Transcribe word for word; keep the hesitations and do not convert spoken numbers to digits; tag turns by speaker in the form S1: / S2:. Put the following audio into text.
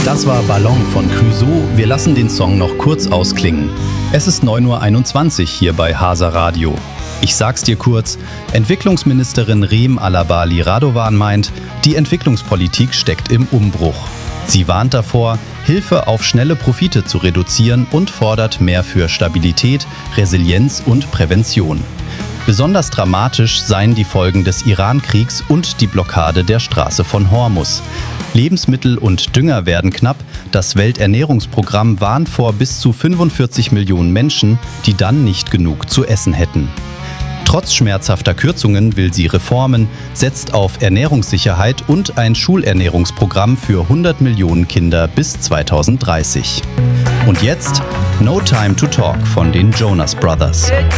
S1: Das war Ballon von Clouseau. Wir lassen den Song noch kurz ausklingen. Es ist neun Uhr einundzwanzig hier bei Hasa Radio. Ich sag's dir kurz, Entwicklungsministerin Reem Alabali Radovan meint, die Entwicklungspolitik steckt im Umbruch. Sie warnt davor, Hilfe auf schnelle Profite zu reduzieren und fordert mehr für Stabilität, Resilienz und Prävention. Besonders dramatisch seien die Folgen des Iran-Kriegs und die Blockade der Straße von Hormuz. Lebensmittel und Dünger werden knapp. Das Welternährungsprogramm warnt vor bis zu fünfundvierzig Millionen Menschen, die dann nicht genug zu essen hätten. Trotz schmerzhafter Kürzungen will sie Reformen, setzt auf Ernährungssicherheit und ein Schulernährungsprogramm für hundert Millionen Kinder bis zweitausenddreißig. Und jetzt No Time to Talk von den Jonas Brothers.